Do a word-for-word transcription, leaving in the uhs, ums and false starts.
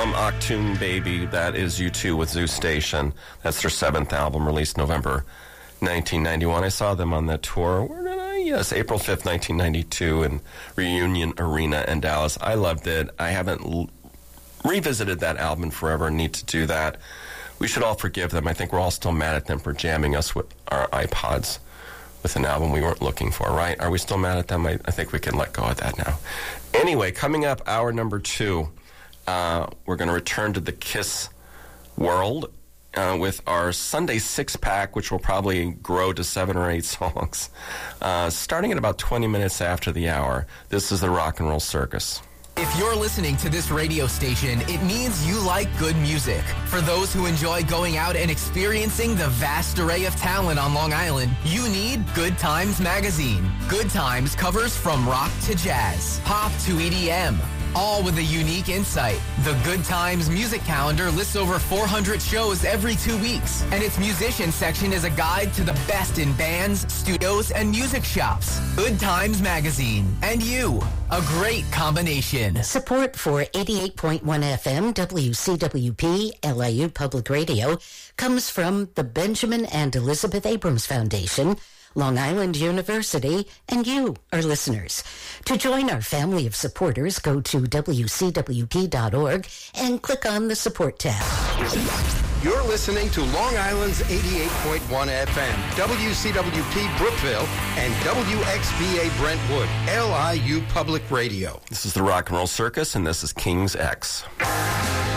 from Achtung Baby. That is U two with Zoo Station. That's their seventh album, released November nineteen ninety-one. I saw them on that tour. Where did I? Yes, April fifth, nineteen ninety-two in Reunion Arena in Dallas. I loved it. I haven't l- revisited that album in forever and need to do that. We should all forgive them. I think we're all still mad at them for jamming us with our iPods with an album we weren't looking for, right? Are we still mad at them? I, I think we can let go of that now. Anyway, coming up, hour number two, uh, we're going to return to the Kiss world uh, with our Sunday six-pack, which will probably grow to seven or eight songs, uh, starting at about twenty minutes after the hour. This is the Rock and Roll Circus. If you're listening to this radio station, it means you like good music. For those who enjoy going out and experiencing the vast array of talent on Long Island, you need Good Times Magazine. Good Times covers from rock to jazz, pop to E D M, all with a unique insight. The Good Times music calendar lists over four hundred shows every two weeks, and its musician section is a guide to the best in bands, studios, and music shops. Good Times Magazine. And you. A great combination. Support for eighty-eight point one F M W C W P L I U Public Radio comes from the Benjamin and Elizabeth Abrams Foundation, Long Island University, and you, our listeners. To join our family of supporters, go to W C W P dot org and click on the Support tab. You're listening to Long Island's eighty-eight point one F M, W C W P Brookville, and W X B A Brentwood, L I U Public Radio. This is the Rock and Roll Circus, and this is King's X.